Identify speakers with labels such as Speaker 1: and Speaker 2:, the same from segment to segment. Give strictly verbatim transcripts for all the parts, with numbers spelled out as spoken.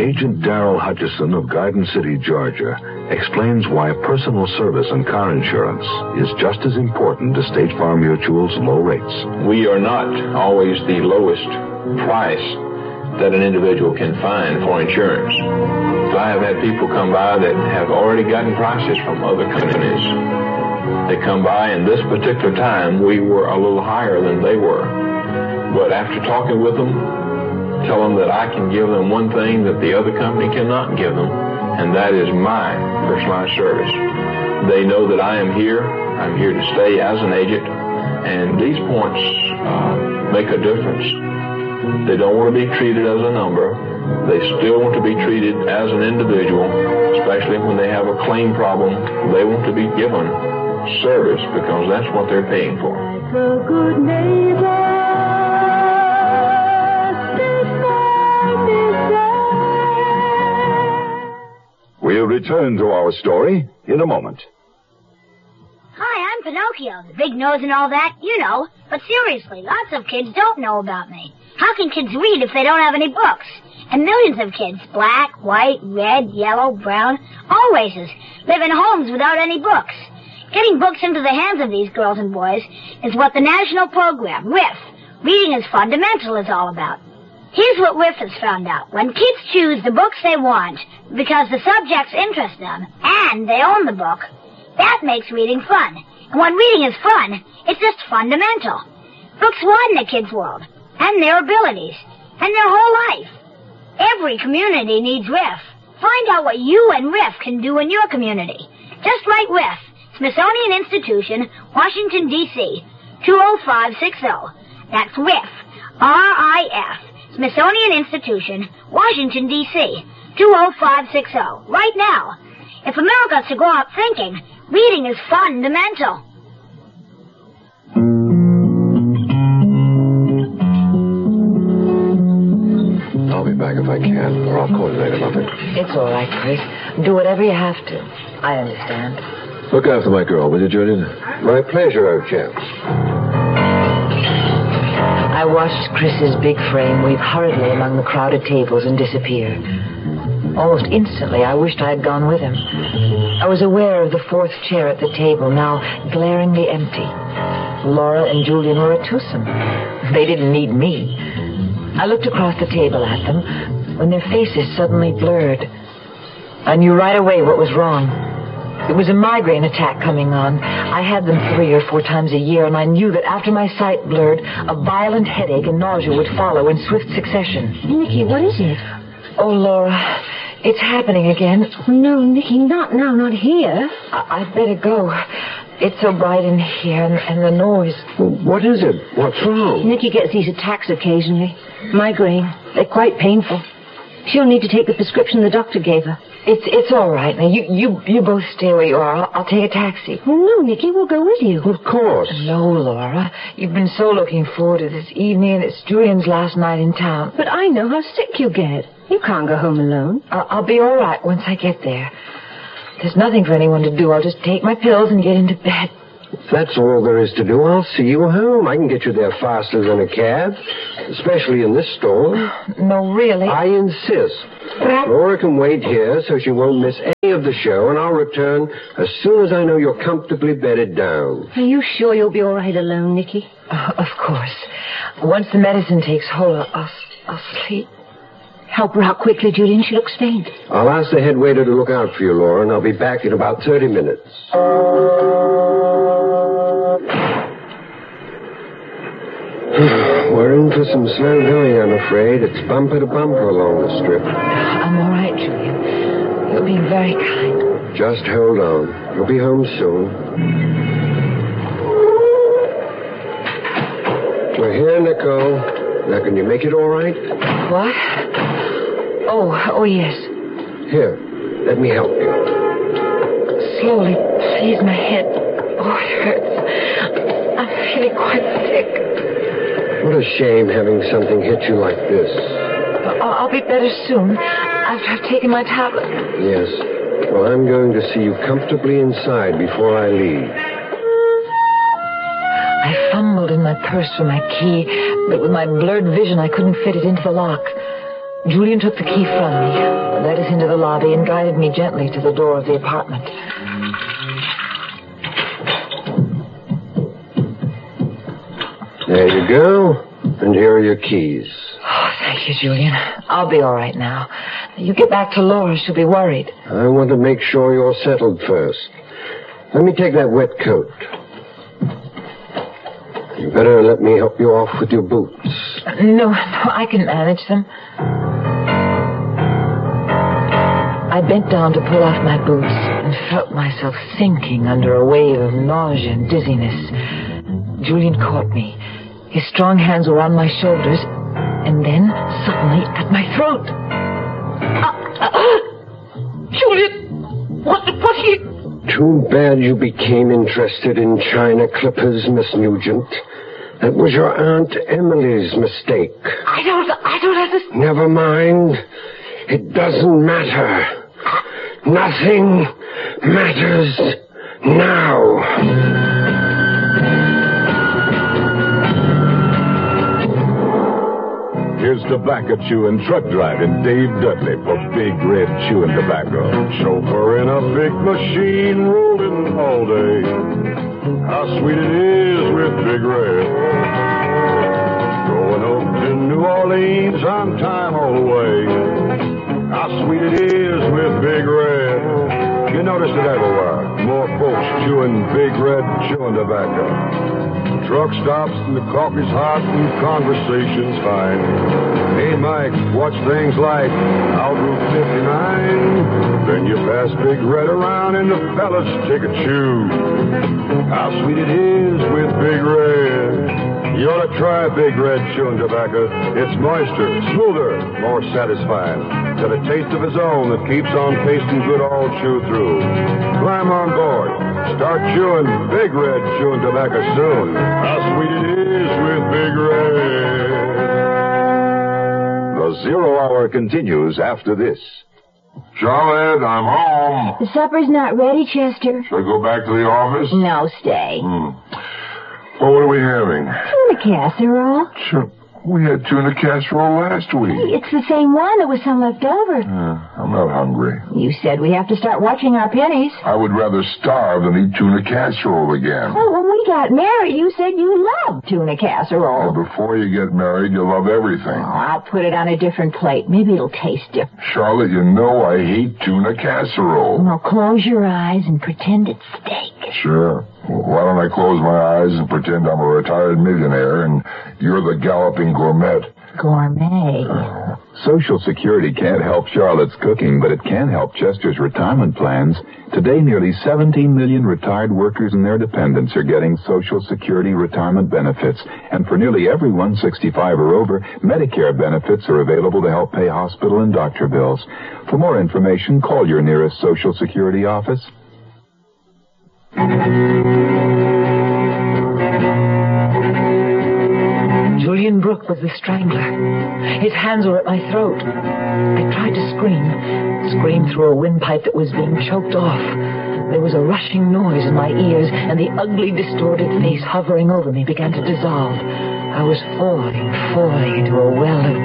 Speaker 1: Agent Darrell Hutchison of Garden City, Georgia, explains why personal service and car insurance is just as important as State Farm Mutual's low rates.
Speaker 2: We are not always the lowest price that an individual can find for insurance. So I have had people come by that have already gotten prices from other companies. They come by, and this particular time we were a little higher than they were. But after talking with them, tell them that I can give them one thing that the other company cannot give them, and that is my personalized service. They know that I am here. I'm here to stay as an agent, and these points uh, make a difference. They don't want to be treated as a number. They still want to be treated as an individual, especially when they have a claim problem. They want to be given service because that's what they're paying for.
Speaker 3: Like a good neighbor.
Speaker 1: We'll return to our story in a moment.
Speaker 4: Hi, I'm Pinocchio, the big nose and all that, you know. But seriously, lots of kids don't know about me. How can kids read if they don't have any books? And millions of kids, black, white, red, yellow, brown, all races, live in homes without any books. Getting books into the hands of these girls and boys is what the national program, R I F, Reading is Fundamental, is all about. Here's what R I F has found out. When kids choose the books they want because the subjects interest them and they own the book, that makes reading fun. And when reading is fun, it's just fundamental. Books widen the kids' world and their abilities and their whole life. Every community needs R I F. Find out what you and R I F can do in your community. Just like R I F, Smithsonian Institution, Washington, D C, two oh five six oh. That's R I F, R I F. Smithsonian Institution, Washington, D C, two oh five six oh. Right now. If America's to grow up thinking, reading is fundamental.
Speaker 5: I'll be back if I can, or I'll call you later, Mother.
Speaker 6: It's all right, Chris. Do whatever you have to. I understand.
Speaker 5: Look after my girl, will you, Julian? My pleasure, old chap.
Speaker 6: I watched Chris's big frame weave hurriedly among the crowded tables and disappear. Almost instantly, I wished I had gone with him. I was aware of the fourth chair at the table, now glaringly empty. Laura and Julian were a twosome. They didn't need me. I looked across the table at them when their faces suddenly blurred. I knew right away what was wrong. It was a migraine attack coming on. I had them three or four times a year, and I knew that after my sight blurred, a violent headache and nausea would follow in swift succession.
Speaker 7: Nicky, what is it?
Speaker 6: Oh, Laura, it's happening again.
Speaker 7: No, Nicky, not now, not here.
Speaker 6: I- I'd better go. It's so bright in here, and, and the noise.
Speaker 5: Well, what is it? What's wrong?
Speaker 7: Nicky gets these attacks occasionally. Migraine. They're quite painful. She'll need to take the prescription the doctor gave her.
Speaker 6: It's it's all right. Now, you, you, you both stay where you are. I'll, I'll take a taxi.
Speaker 7: Oh, no, Nicky, we'll go with you.
Speaker 5: Of course.
Speaker 6: No, Laura. You've been so looking forward to this evening, and it's Julian's last night in town.
Speaker 7: But I know how sick you get. You can't go home alone.
Speaker 6: I'll, I'll be all right once I get there. There's nothing for anyone to do. I'll just take my pills and get into bed.
Speaker 5: If that's all there is to do, I'll see you home. I can get you there faster than a cab, especially in this storm.
Speaker 6: No, really.
Speaker 5: I insist. Laura can wait here so she won't miss any of the show, and I'll return as soon as I know you're comfortably bedded down.
Speaker 7: Are you sure you'll be all right alone, Nicky?
Speaker 6: Uh, of course. Once the medicine takes hold, I'll, I'll, I'll sleep.
Speaker 7: Help her out quickly, Julian. She looks faint.
Speaker 5: I'll ask the head waiter to look out for you, Laura, and I'll be back in about thirty minutes. We're in for some slow going, I'm afraid. It's bumper to bumper along the strip.
Speaker 6: I'm all right, Julian. You're being very kind.
Speaker 5: Just hold on. You'll be home soon. We're here, Nicole. Now, can you make it all right?
Speaker 6: What? Oh, oh, yes.
Speaker 5: Here, let me help you.
Speaker 6: Slowly, please, my head. Oh, it hurts. I'm feeling quite sick.
Speaker 5: What a shame having something hit you like this.
Speaker 6: I'll, I'll be better soon, after I've taken my tablet.
Speaker 5: Yes. Well, I'm going to see you comfortably inside before I leave.
Speaker 6: I fumbled in my purse for my key, but with my blurred vision, I couldn't fit it into the lock. Julian took the key from me, led us into the lobby, and guided me gently to the door of the apartment.
Speaker 5: There you go. And here are your keys.
Speaker 6: Oh, thank you, Julian. I'll be all right now. You get back to Laura. She'll be worried.
Speaker 5: I want to make sure you're settled first. Let me take that wet coat. You better let me help you off with your boots.
Speaker 6: No, no, I can manage them. I bent down to pull off my boots and felt myself sinking under a wave of nausea and dizziness. Julian caught me. His strong hands were on my shoulders, and then, suddenly, at my throat. Uh, uh, Julian! What, what are you...
Speaker 5: Too bad you became interested in China clippers, Miss Nugent. That was your Aunt Emily's mistake.
Speaker 6: I don't... I don't understand.
Speaker 5: Never mind. It doesn't matter. Nothing matters now.
Speaker 8: Here's tobacco chewing, truck driving Dave Dudley for Big Red Chewing Tobacco. Chauffeur in a big machine rolling all day. How sweet it is with Big Red. Going up to New Orleans on time all the way. How sweet it is with Big Red. You notice it everywhere. More folks chewing Big Red Chewing Tobacco. Truck stops and the coffee's hot and conversation's fine. Hey, Mike, watch things like out Route fifty-nine. Then you pass Big Red around and the fellas take a chew. How sweet it is with Big Red. You ought to try Big Red Chewing Tobacco. It's moister, smoother, more satisfying. Got a taste of his own that keeps on tasting good all chew through. Climb on board. Start chewing Big Red Chewing Tobacco soon. How sweet it is with Big Red.
Speaker 1: The Zero Hour continues after this.
Speaker 9: Charlotte, I'm home.
Speaker 7: The supper's not ready, Chester.
Speaker 9: Should I go back to the office?
Speaker 7: No, stay.
Speaker 9: Hmm. Well, what are we having?
Speaker 7: Tuna casserole.
Speaker 9: Sure. We had tuna casserole last week.
Speaker 7: It's the same one. There was some left over.
Speaker 9: Uh, I'm not hungry.
Speaker 7: You said we have to start watching our pennies.
Speaker 9: I would rather starve than eat tuna casserole again.
Speaker 7: Oh, when we got married, you said you loved tuna casserole.
Speaker 9: And before you get married, you love everything.
Speaker 7: Oh, I'll put it on a different plate. Maybe it'll taste different.
Speaker 9: Charlotte, you know I hate tuna casserole.
Speaker 7: Well, close your eyes and pretend it's steak.
Speaker 9: Sure. Well, why don't I close my eyes and pretend I'm a retired millionaire and you're the galloping gourmet?
Speaker 7: Gourmet.
Speaker 1: Social Security can't help Charlotte's cooking, but it can help Chester's retirement plans. Today, nearly seventeen million retired workers and their dependents are getting Social Security retirement benefits. And for nearly everyone sixty-five or over, Medicare benefits are available to help pay hospital and doctor bills. For more information, call your nearest Social Security office.
Speaker 6: Julian Brooke was the strangler. His hands were at my throat. I tried to scream, scream through a windpipe that was being choked off. There was a rushing noise in my ears, and the ugly, distorted face hovering over me began to dissolve. I was falling, falling into a well of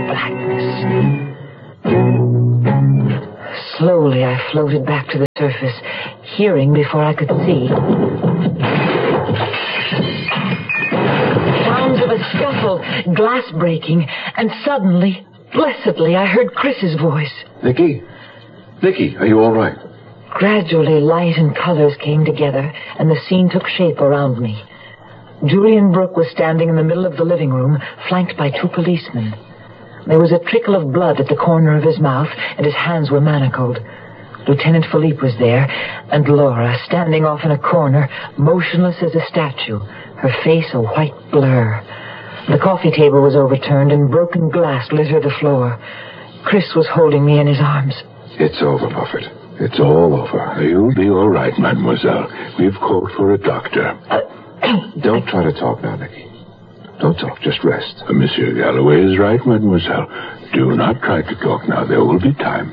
Speaker 6: blackness. Slowly, I floated back to the surface, hearing before I could see. Sounds of a scuffle, glass breaking, and suddenly, blessedly, I heard Chris's voice.
Speaker 10: Nicky? Nicky, are you all right?
Speaker 6: Gradually, light and colors came together, and the scene took shape around me. Julian Brooke was standing in the middle of the living room, flanked by two policemen. There was a trickle of blood at the corner of his mouth, and his hands were manacled. Lieutenant Philippe was there, and Laura, standing off in a corner, motionless as a statue, her face a white blur. The coffee table was overturned, and broken glass littered the floor. Chris was holding me in his arms.
Speaker 10: It's over, Buffett. It's all over. You'll be all right, mademoiselle. We've called for a doctor.
Speaker 6: Uh,
Speaker 10: Don't try to talk now, Nicky. Don't talk, just rest. Uh, Monsieur Galloway is right, mademoiselle. Do not try to talk now. There will be time.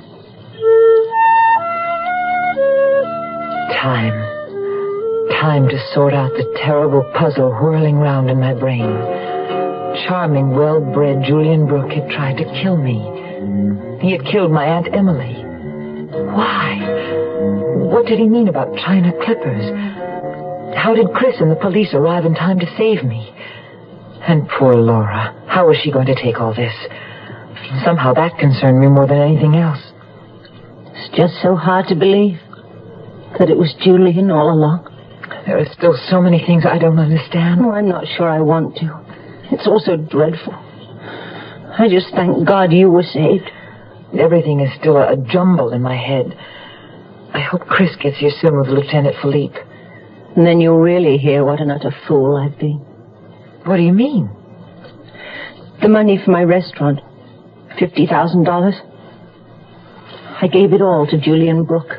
Speaker 6: Time. Time to sort out the terrible puzzle whirling round in my brain. Charming, well-bred Julian Brooke had tried to kill me. He had killed my Aunt Emily. Why? What did he mean about China clippers? How did Chris and the police arrive in time to save me? And poor Laura, how was she going to take all this? Somehow that concerned me more than anything else.
Speaker 7: It's just so hard to believe that it was Julian all along.
Speaker 6: There are still so many things I don't understand.
Speaker 7: Oh, I'm not sure I want to. It's all so dreadful. I just thank God you were saved.
Speaker 6: Everything is still a, a jumble in my head. I hope Chris gets here soon with Lieutenant Philippe.
Speaker 7: And then you'll really hear what an utter fool I've been.
Speaker 6: What do you mean?
Speaker 7: The money for my restaurant. Fifty thousand dollars. I gave it all to Julian Brooke.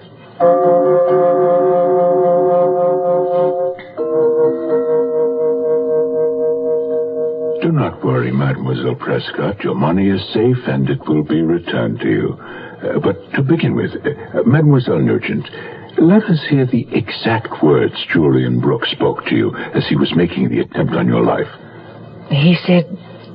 Speaker 10: Do not worry, Mademoiselle Prescott. Your money is safe and it will be returned to you. Uh, but to begin with, uh, Mademoiselle Nugent, let us hear the exact words Julian Brooke spoke to you as he was making the attempt on your life.
Speaker 6: He said,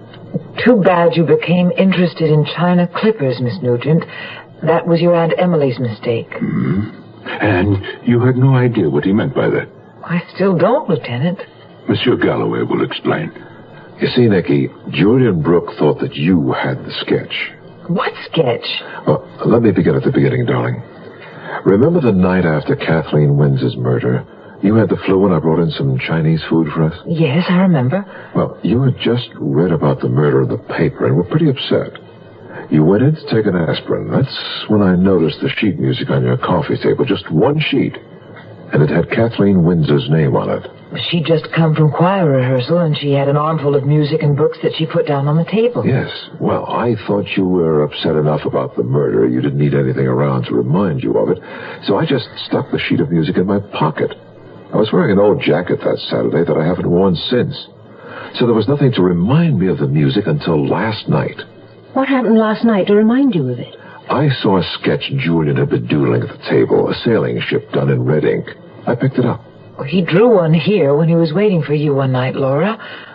Speaker 6: "Too bad you became interested in China clippers, Miss Nugent. That was your Aunt Emily's mistake."
Speaker 10: Mm-hmm. And you had no idea what he meant by that?
Speaker 6: I still don't, Lieutenant.
Speaker 10: Monsieur Galloway will explain.
Speaker 11: You see, Nicky, Julian Brooke thought that you had the sketch.
Speaker 6: What sketch?
Speaker 11: Well, let me begin at the beginning, darling. Remember the night after Kathleen Winds's murder? You had the flu and I brought in some Chinese food for us?
Speaker 6: Yes, I remember.
Speaker 11: Well, you had just read about the murder in the paper and were pretty upset. You went in to take an aspirin. That's when I noticed the sheet music on your coffee table. Just one sheet. And it had Kathleen Winds's name on it.
Speaker 6: She'd just come from choir rehearsal, and she had an armful of music and books that she put down on the table.
Speaker 11: Yes. Well, I thought you were upset enough about the murder. You didn't need anything around to remind you of it. So I just stuck the sheet of music in my pocket. I was wearing an old jacket that Saturday that I haven't worn since. So there was nothing to remind me of the music until last night.
Speaker 7: What happened last night to remind you of it?
Speaker 11: I saw a sketch Julian had been doodling at the table, a sailing ship done in red ink. I picked it up.
Speaker 6: Well, he drew one here when he was waiting for you one night, Laura.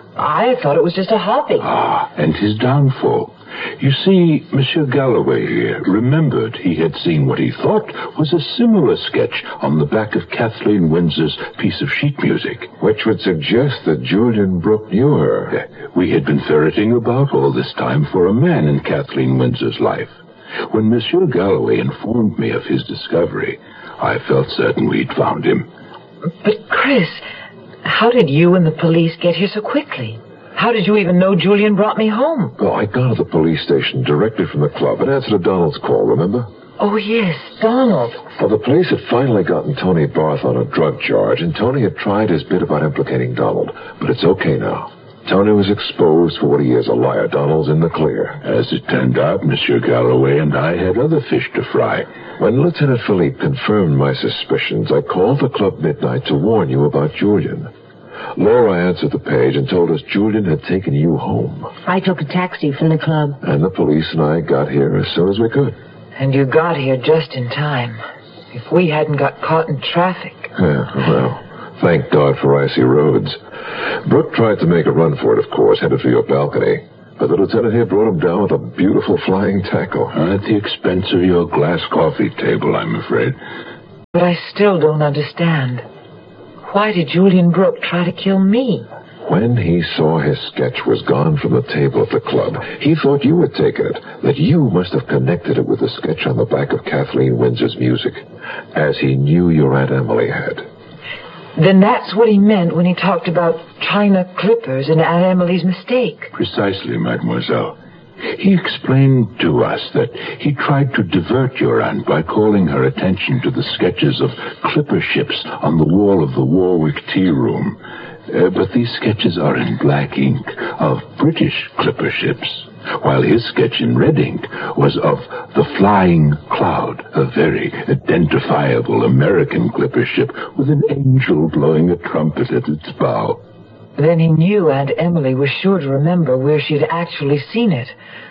Speaker 6: I thought it was just a hobby.
Speaker 10: Ah, and his downfall. You see, Monsieur Galloway here remembered he had seen what he thought was a similar sketch on the back of Kathleen Windsor's piece of sheet music.
Speaker 11: Which would suggest that Julian Brooke knew her.
Speaker 10: We had been ferreting about all this time for a man in Kathleen Windsor's life. When Monsieur Galloway informed me of his discovery, I felt certain we'd found him.
Speaker 6: But, Chris, how did you and the police get here so quickly? How did you even know Julian brought me home?
Speaker 11: Well, I'd gone to the police station directly from the club and answered a Donald's call, remember?
Speaker 6: Oh, yes, Donald.
Speaker 11: Well, the police had finally gotten Tony Barth on a drug charge, and Tony had tried his bit about implicating Donald. But it's okay now. Tony was exposed for what he is, a liar. Donald's in the clear.
Speaker 10: As it turned out, Monsieur Galloway and I had other fish to fry.
Speaker 11: When Lieutenant Philippe confirmed my suspicions, I called the club midnight to warn you about Julian. Laura answered the page and told us Julian had taken you home.
Speaker 7: I took a taxi from the club.
Speaker 11: And the police and I got here as soon as we could.
Speaker 6: And you got here just in time. If we hadn't got caught in traffic.
Speaker 11: Yeah, well, thank God for icy roads. Brooke tried to make a run for it, of course, headed for your balcony. But the lieutenant here brought him down with a beautiful flying tackle.
Speaker 10: At the expense of your glass coffee table, I'm afraid.
Speaker 6: But I still don't understand. Why did Julian Brooke try to kill me?
Speaker 11: When he saw his sketch was gone from the table at the club, he thought you had taken it, that you must have connected it with the sketch on the back of Kathleen Windsor's music, as he knew your Aunt Emily had.
Speaker 6: Then that's what he meant when he talked about China clippers and Aunt Emily's mistake.
Speaker 10: Precisely, mademoiselle. He explained to us that he tried to divert your aunt by calling her attention to the sketches of clipper ships on the wall of the Warwick Tea Room. Uh, but these sketches are in black ink of British clipper ships, while his sketch in red ink was of the Flying Cloud, a very identifiable American clipper ship with an angel blowing a trumpet at its bow.
Speaker 6: Then he knew Aunt Emily was sure to remember where she'd actually seen it.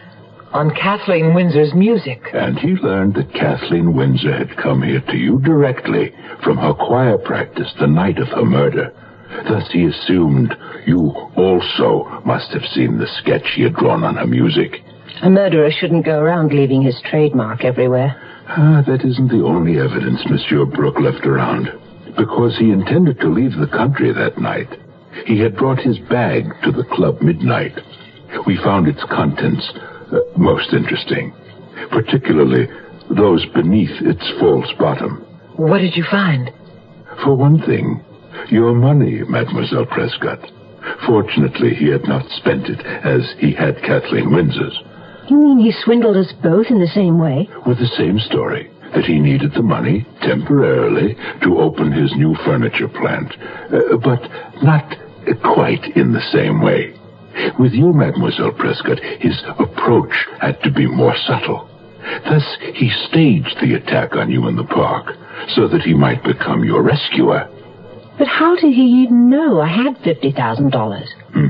Speaker 6: On Kathleen Windsor's music.
Speaker 10: And he learned that Kathleen Windsor had come here to you directly from her choir practice the night of her murder. Thus he assumed you also must have seen the sketch she had drawn on her music.
Speaker 7: A murderer shouldn't go around leaving his trademark everywhere.
Speaker 10: Ah, that isn't the only evidence Monsieur Brooke left around. Because he intended to leave the country that night, he had brought his bag to the Club Midnight. We found its contents uh, most interesting, particularly those beneath its false bottom.
Speaker 6: What did you find?
Speaker 10: For one thing, your money, Mademoiselle Prescott. Fortunately, he had not spent it, as he had Kathleen Windsor's.
Speaker 7: You mean he swindled us both in the same way?
Speaker 10: With the same story, that he needed the money, temporarily, to open his new furniture plant. Uh, but not quite in the same way. With you, Mademoiselle Prescott, his approach had to be more subtle. Thus, he staged the attack on you in the park, so that he might become your rescuer.
Speaker 7: But how did he even know I had fifty thousand dollars?
Speaker 10: Hmm.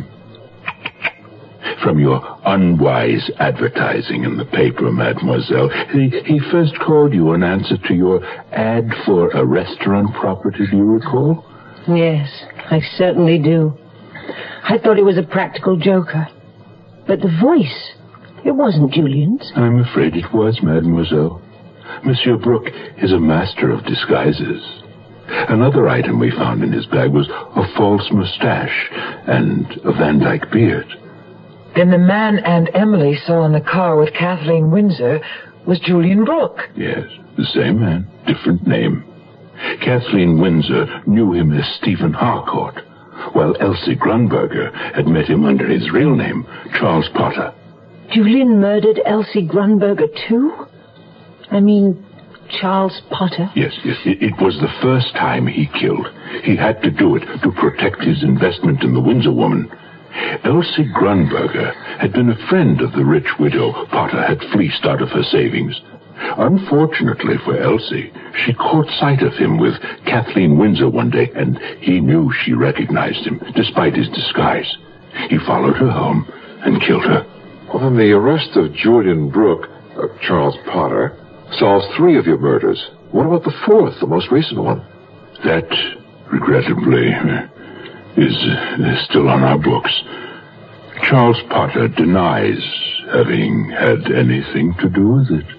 Speaker 10: From your unwise advertising in the paper, mademoiselle. He, he first called you in answer to your ad for a restaurant property, do you recall?
Speaker 7: Yes, I certainly do. I thought he was a practical joker. But the voice, it wasn't Julian's.
Speaker 10: I'm afraid it was, mademoiselle. Monsieur Brooke is a master of disguises. Another item we found in his bag was a false mustache and a Van Dyke beard.
Speaker 6: Then the man Aunt Emily saw in the car with Kathleen Windsor was Julian Brooke.
Speaker 10: Yes, the same man, different name. Kathleen Windsor knew him as Stephen Harcourt, while Elsie Grunberger had met him under his real name, Charles Potter.
Speaker 7: Julian murdered Elsie Grunberger too? I mean, Charles Potter?
Speaker 10: Yes, yes. It, it was the first time he killed. He had to do it to protect his investment in the Windsor woman. Elsie Grunberger had been a friend of the rich widow Potter had fleeced out of her savings. Unfortunately for Elsie, she caught sight of him with Kathleen Windsor one day, and he knew she recognized him, despite his disguise. He followed her home and killed her.
Speaker 11: Well, then the arrest of Julian Brooke, uh, Charles Potter, solves three of your murders. What about the fourth, the most recent one?
Speaker 10: That, regrettably, is uh, still on our books. Charles Potter denies having had anything to do with it.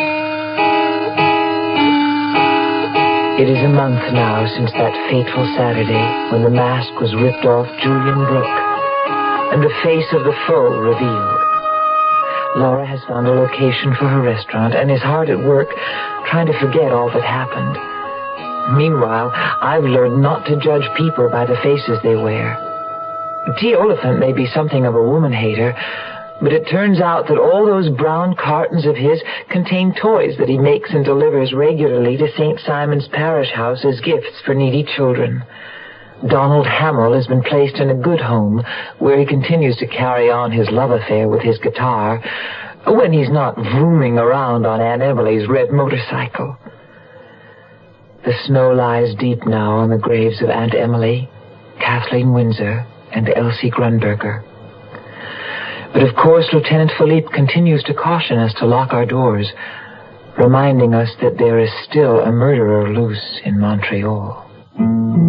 Speaker 6: It is a month now since that fateful Saturday when the mask was ripped off Julian Brooke and the face of the foe revealed. Laura has found a location for her restaurant and is hard at work trying to forget all that happened. Meanwhile, I've learned not to judge people by the faces they wear. T. Oliphant may be something of a woman-hater, but it turns out that all those brown cartons of his contain toys that he makes and delivers regularly to Saint Simon's Parish House as gifts for needy children. Donald Hamill has been placed in a good home where he continues to carry on his love affair with his guitar when he's not vrooming around on Aunt Emily's red motorcycle. The snow lies deep now on the graves of Aunt Emily, Kathleen Windsor, and Elsie Grunberger. But of course, Lieutenant Philippe continues to caution us to lock our doors, reminding us that there is still a murderer loose in Montreal.